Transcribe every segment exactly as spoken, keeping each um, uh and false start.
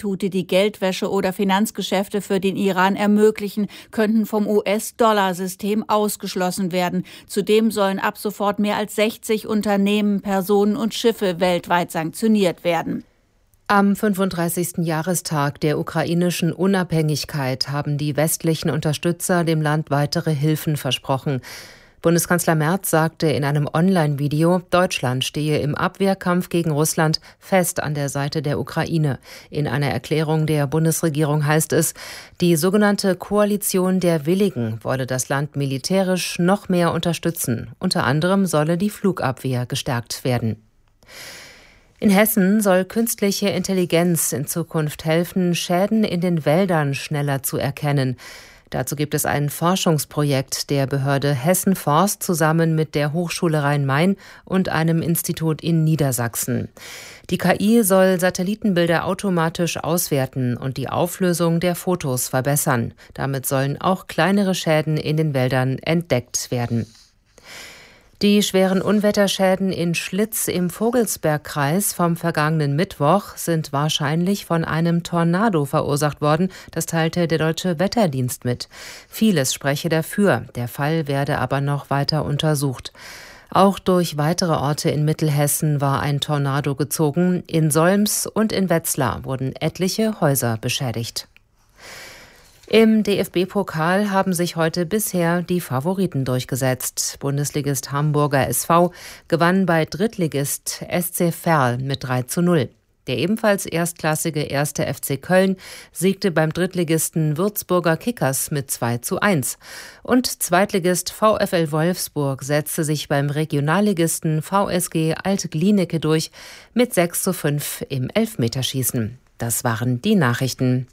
Institute, die Geldwäsche oder Finanzgeschäfte für den Iran ermöglichen, könnten vom U S-Dollar-System ausgeschlossen werden. Zudem sollen ab sofort mehr als sechzig Unternehmen, Personen und Schiffe weltweit sanktioniert werden. Am fünfunddreißigsten Jahrestag der ukrainischen Unabhängigkeit haben die westlichen Unterstützer dem Land weitere Hilfen versprochen. Bundeskanzler Merz sagte in einem Online-Video, Deutschland stehe im Abwehrkampf gegen Russland fest an der Seite der Ukraine. In einer Erklärung der Bundesregierung heißt es, die sogenannte Koalition der Willigen wolle das Land militärisch noch mehr unterstützen. Unter anderem solle die Flugabwehr gestärkt werden. In Hessen soll künstliche Intelligenz in Zukunft helfen, Schäden in den Wäldern schneller zu erkennen. Dazu gibt es ein Forschungsprojekt der Behörde Hessen Forst zusammen mit der Hochschule Rhein-Main und einem Institut in Niedersachsen. Die K I soll Satellitenbilder automatisch auswerten und die Auflösung der Fotos verbessern. Damit sollen auch kleinere Schäden in den Wäldern entdeckt werden. Die schweren Unwetterschäden in Schlitz im Vogelsbergkreis vom vergangenen Mittwoch sind wahrscheinlich von einem Tornado verursacht worden. Das teilte der Deutsche Wetterdienst mit. Vieles spreche dafür. Der Fall werde aber noch weiter untersucht. Auch durch weitere Orte in Mittelhessen war ein Tornado gezogen. In Solms und in Wetzlar wurden etliche Häuser beschädigt. Im D F B-Pokal haben sich heute bisher die Favoriten durchgesetzt. Bundesligist Hamburger S V gewann bei Drittligist S C Verl mit drei zu null. Der ebenfalls erstklassige erste F C Köln siegte beim Drittligisten Würzburger Kickers mit zwei zu eins. Und Zweitligist VfL Wolfsburg setzte sich beim Regionalligisten V S G Alt-Glienicke durch mit sechs zu fünf im Elfmeterschießen. Das waren die Nachrichten.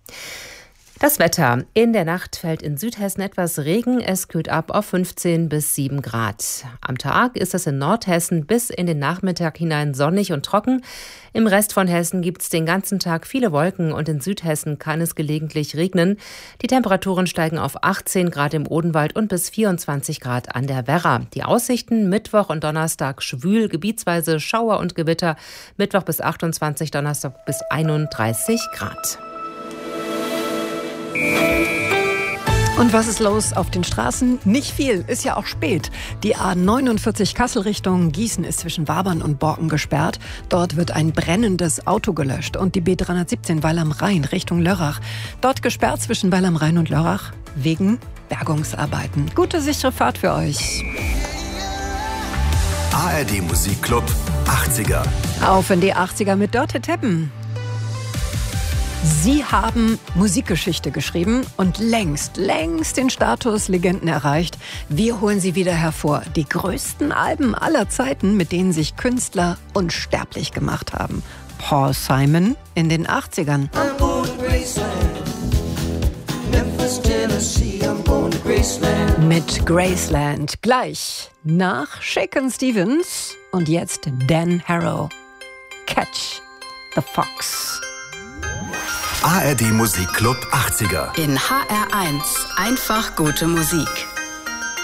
Das Wetter. In der Nacht fällt in Südhessen etwas Regen. Es kühlt ab auf fünfzehn bis sieben Grad. Am Tag ist es in Nordhessen bis in den Nachmittag hinein sonnig und trocken. Im Rest von Hessen gibt es den ganzen Tag viele Wolken und in Südhessen kann es gelegentlich regnen. Die Temperaturen steigen auf achtzehn Grad im Odenwald und bis vierundzwanzig Grad an der Werra. Die Aussichten Mittwoch und Donnerstag schwül, gebietsweise Schauer und Gewitter. Mittwoch bis achtundzwanzig, Donnerstag bis einunddreißig Grad. Und was ist los auf den Straßen? Nicht viel, ist ja auch spät. Die A neunundvierzig Kassel Richtung Gießen ist zwischen Wabern und Borken gesperrt. Dort wird ein brennendes Auto gelöscht. Und die B dreihundertsiebzehn Weil am Rhein Richtung Lörrach. Dort gesperrt zwischen Weil am Rhein und Lörrach wegen Bergungsarbeiten. Gute, sichere Fahrt für euch. A R D Musikclub achtziger. Auf in die achtziger mit Dörte Teppen. Sie haben Musikgeschichte geschrieben und längst, längst den Status Legenden erreicht. Wir holen sie wieder hervor. Die größten Alben aller Zeiten, mit denen sich Künstler unsterblich gemacht haben. Paul Simon in den achtzigern. I'm going to Graceland. Memphis, Tennessee, I'm going to Graceland. Mit Graceland gleich nach Shakin' Stevens und jetzt Dan Harrow. Catch the Fox. A R D Musikclub achtziger. In H R eins einfach gute Musik.